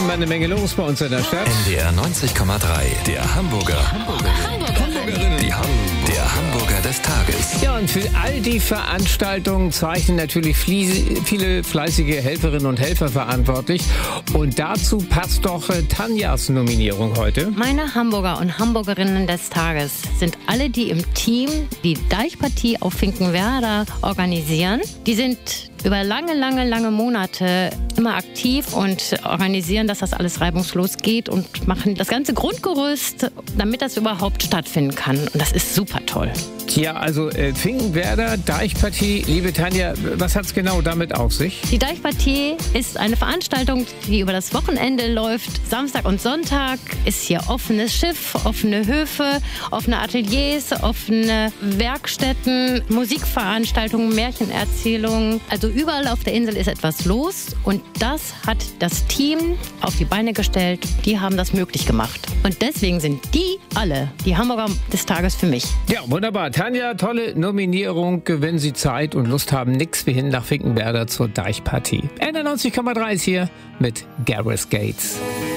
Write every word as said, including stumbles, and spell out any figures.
immer eine Menge los bei uns in der Stadt. N D R neunzig Komma drei, der Hamburger. Hamburgerinnen. Hamburgerinnen. Die Ham der Hamburger des Tages. Ja, und für all die Veranstaltungen zeichnen natürlich viele fleißige Helferinnen und Helfer verantwortlich. Und dazu passt doch äh, Tanjas Nominierung heute. Meine Hamburger und Hamburgerinnen des Tages sind alle, die im Team die Deichpartie auf Finkenwerder organisieren. Die sind über lange, lange, lange Monate immer aktiv und organisieren, dass das alles reibungslos geht und machen das ganze Grundgerüst, damit das überhaupt stattfinden kann. Und das ist super toll. Tja, also äh, Finkenwerder, Deichpartie, liebe Tanja, was hat es genau damit auf sich? Die Deichpartie ist eine Veranstaltung, die über das Wochenende läuft. Samstag und Sonntag ist hier offenes Schiff, offene Höfe, offene Ateliers, offene Werkstätten, Musikveranstaltungen, Märchenerzählungen. Also überall auf der Insel ist etwas los und das hat das Team auf die Beine gestellt. Die haben das möglich gemacht. Und deswegen sind die alle die Hamburger des Tages für mich. Ja, wunderbar. Tanja, tolle Nominierung. Wenn Sie Zeit und Lust haben, nix wie hin nach Finkenwerder zur Deichpartie. N D R neunzig Komma drei ist hier mit Gareth Gates.